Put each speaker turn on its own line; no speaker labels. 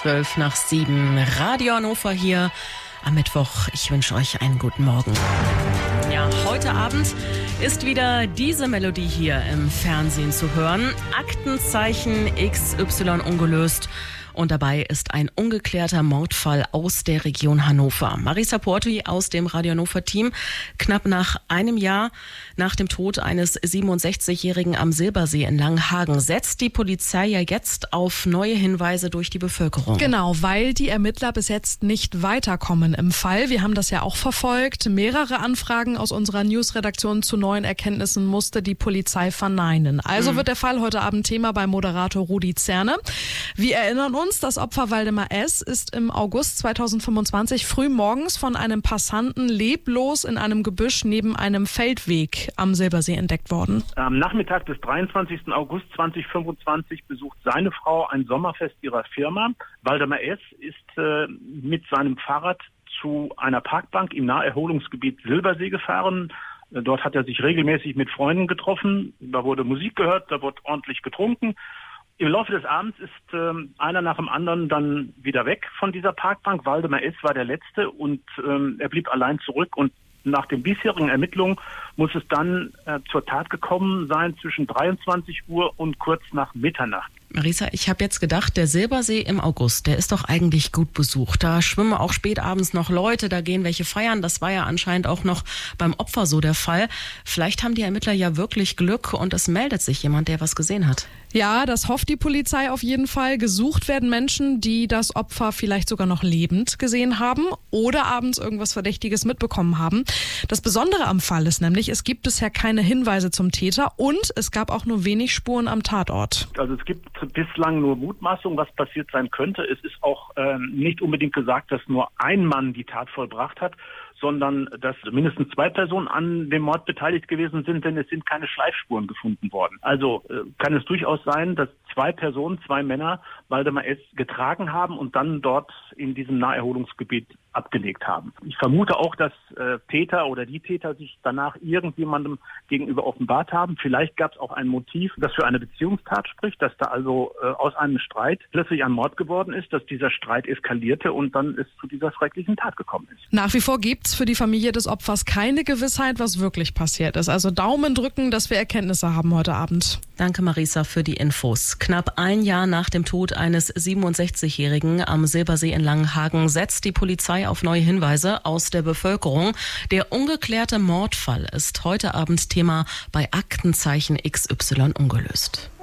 7:12 Radio Hannover hier am Mittwoch. Ich wünsche euch einen guten Morgen. Ja, heute Abend ist wieder diese Melodie hier im Fernsehen zu hören. Aktenzeichen XY ungelöst. Und dabei ist ein ungeklärter Mordfall aus der Region Hannover. Marisa Porti aus dem Radio Hannover-Team. Knapp nach einem Jahr nach dem Tod eines 67-Jährigen am Silbersee in Langenhagen setzt die Polizei ja jetzt auf neue Hinweise durch die Bevölkerung.
Genau, weil die Ermittler bis jetzt nicht weiterkommen im Fall. Wir haben das ja auch verfolgt. Mehrere Anfragen aus unserer Newsredaktion zu neuen Erkenntnissen musste die Polizei verneinen. Also wird der Fall heute Abend Thema bei Moderator Rudi Zerne. Wir erinnern uns, das Opfer Waldemar S. ist im August 2025 früh morgens von einem Passanten leblos in einem Gebüsch neben einem Feldweg am Silbersee entdeckt worden.
Am Nachmittag des 23. August 2025 besucht seine Frau ein Sommerfest ihrer Firma. Waldemar S. ist mit seinem Fahrrad zu einer Parkbank im Naherholungsgebiet Silbersee gefahren. Dort hat er sich regelmäßig mit Freunden getroffen. Da wurde Musik gehört, da wurde ordentlich getrunken. Im Laufe des Abends ist einer nach dem anderen dann wieder weg von dieser Parkbank. Waldemar S. war der Letzte und er blieb allein zurück. Und nach den bisherigen Ermittlungen muss es dann zur Tat gekommen sein zwischen 23 Uhr und kurz nach Mitternacht.
Marisa, ich habe jetzt gedacht, der Silbersee im August, der ist doch eigentlich gut besucht. Da schwimmen auch spät abends noch Leute, da gehen welche feiern. Das war ja anscheinend auch noch beim Opfer so der Fall. Vielleicht haben die Ermittler ja wirklich Glück und es meldet sich jemand, der was gesehen hat.
Ja, das hofft die Polizei auf jeden Fall. Gesucht werden Menschen, die das Opfer vielleicht sogar noch lebend gesehen haben oder abends irgendwas Verdächtiges mitbekommen haben. Das Besondere am Fall ist nämlich, es gibt bisher keine Hinweise zum Täter und es gab auch nur wenig Spuren am Tatort.
Also es gibt bislang nur Mutmaßungen, was passiert sein könnte. Es ist auch nicht unbedingt gesagt, dass nur ein Mann die Tat vollbracht hat, sondern dass mindestens 2 Personen an dem Mord beteiligt gewesen sind, denn es sind keine Schleifspuren gefunden worden. Also kann es durchaus sein, dass 2 Personen, 2 Männer Waldemar S. getragen haben und dann dort in diesem Naherholungsgebiet abgelegt haben. Ich vermute auch, dass Täter oder die Täter sich danach irgendjemandem gegenüber offenbart haben. Vielleicht gab es auch ein Motiv, das für eine Beziehungstat spricht, dass da also aus einem Streit plötzlich ein Mord geworden ist, dass dieser Streit eskalierte und dann es zu dieser schrecklichen Tat gekommen ist.
Nach wie vor gibt es für die Familie des Opfers keine Gewissheit, was wirklich passiert ist. Also Daumen drücken, dass wir Erkenntnisse haben heute Abend.
Danke, Marisa, für die Infos. Knapp ein Jahr nach dem Tod eines 67-Jährigen am Silbersee in Langenhagen setzt die Polizei auf neue Hinweise aus der Bevölkerung. Der ungeklärte Mordfall ist heute Abend Thema bei Aktenzeichen XY ungelöst.